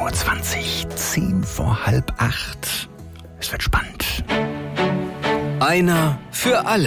7:20 Uhr, 7:45. Es wird spannend. Einer für alle.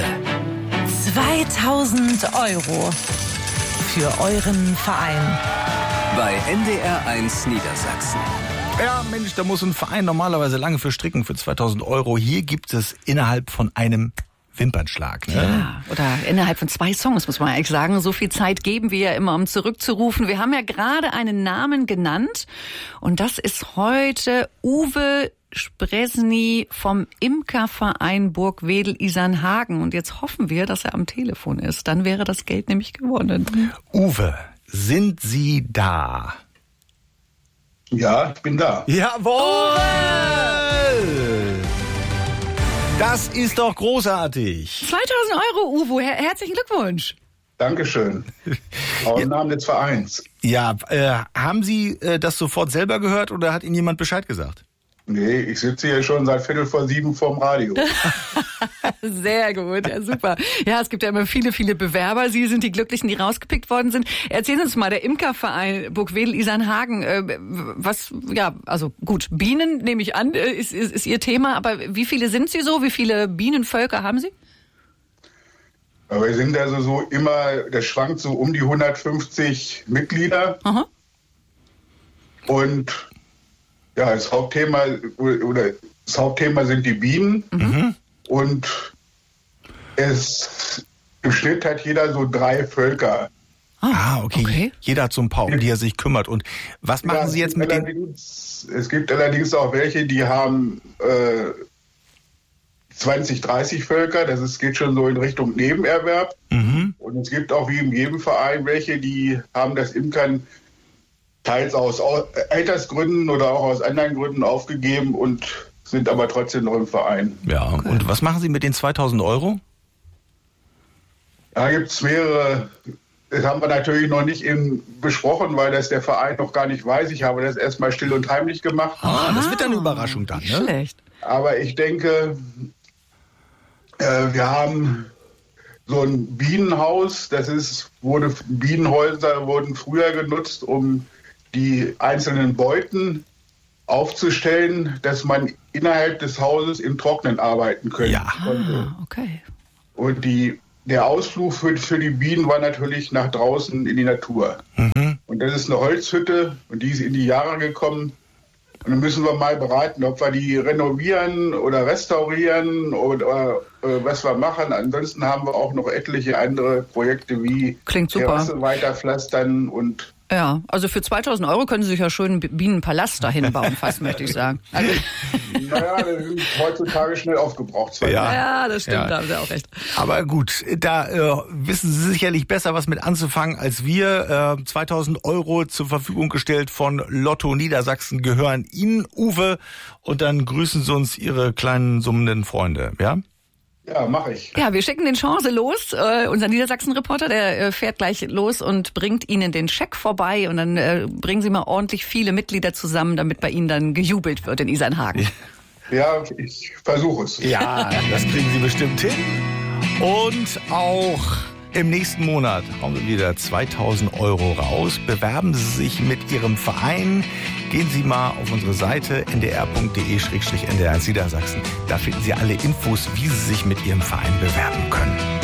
2000 € für euren Verein. Bei NDR1 Niedersachsen. Ja, Mensch, da muss ein Verein normalerweise lange für stricken für 2000 €. Hier gibt es innerhalb von einem Wimpernschlag. Ne? Ja, oder innerhalb von 2 Songs, muss man eigentlich sagen. So viel Zeit geben wir ja immer, um zurückzurufen. Wir haben ja gerade einen Namen genannt. Und das ist heute Uwe Spresny vom Imkerverein Burgwedel-Isernhagen. Und jetzt hoffen wir, dass er am Telefon ist. Dann wäre das Geld nämlich gewonnen. Uwe, sind Sie da? Ja, ich bin da. Jawohl! Das ist doch großartig. 2000 €, Uwe. Herzlichen Glückwunsch. Dankeschön. Auch im Namen des Vereins. Ja, haben Sie das sofort selber gehört oder hat Ihnen jemand Bescheid gesagt? Nee, ich sitze hier schon seit 6:45 vorm Radio. Sehr gut, ja, super. Ja, es gibt ja immer viele, viele Bewerber. Sie sind die Glücklichen, die rausgepickt worden sind. Erzählen Sie uns mal, der Imkerverein Burgwedel-Isernhagen, also gut, Bienen nehme ich an, ist Ihr Thema, aber wie viele sind Sie so? Wie viele Bienenvölker haben Sie? Aber wir sind also so immer, das schwankt so um die 150 Mitglieder. Aha. Und ja, das Hauptthema sind die Bienen. Mhm. Und im Schnitt hat jeder so 3 Völker. Okay. Jeder hat so ein paar, um die er sich kümmert. Und was machen Sie jetzt mit den... Es gibt allerdings auch welche, die haben 20, 30 Völker. Geht schon so in Richtung Nebenerwerb. Mhm. Und es gibt auch wie in jedem Verein welche, die haben das Imkern teils aus Altersgründen oder auch aus anderen Gründen aufgegeben und sind aber trotzdem noch im Verein. Ja, okay. Und was machen Sie mit den 2000 €? Da gibt es mehrere. Das haben wir natürlich noch nicht besprochen, weil das der Verein noch gar nicht weiß. Ich habe das erstmal still und heimlich gemacht. Das wird eine Überraschung dann, ne? Schlecht. Aber ich denke, wir haben so ein Bienenhaus. Bienenhäuser wurden früher genutzt, um die einzelnen Beuten aufzustellen, dass man innerhalb des Hauses im Trocknen arbeiten könnte. Ja. Okay. Und der Ausflug für die Bienen war natürlich nach draußen in die Natur. Mhm. Und das ist eine Holzhütte und die ist in die Jahre gekommen. Und dann müssen wir mal beraten, ob wir die renovieren oder restaurieren oder was wir machen. Ansonsten haben wir auch noch etliche andere Projekte wie Klingt super. Terrasse weiterpflastern und Ja, also für 2000 € können Sie sich ja schön einen Bienenpalast dahin bauen, fast möchte ich sagen. Also, naja, das sind heutzutage schnell aufgebraucht. ja, das stimmt, da haben Sie auch recht. Aber gut, da wissen Sie sicherlich besser, was mit anzufangen als wir. 2000 € zur Verfügung gestellt von Lotto Niedersachsen gehören Ihnen, Uwe. Und dann grüßen Sie uns Ihre kleinen summenden Freunde, ja? Ja, mache ich. Ja, wir schicken den Chance los. Unser Niedersachsen-Reporter, der fährt gleich los und bringt Ihnen den Scheck vorbei. Und dann bringen Sie mal ordentlich viele Mitglieder zusammen, damit bei Ihnen dann gejubelt wird in Isernhagen. Ja, ich versuche es. Ja, das kriegen Sie bestimmt hin. Und auch im nächsten Monat hauen wir wieder 2000 € raus. Bewerben Sie sich mit Ihrem Verein. Gehen Sie mal auf unsere Seite ndr.de/ndr1 Niedersachsen. Da finden Sie alle Infos, wie Sie sich mit Ihrem Verein bewerben können.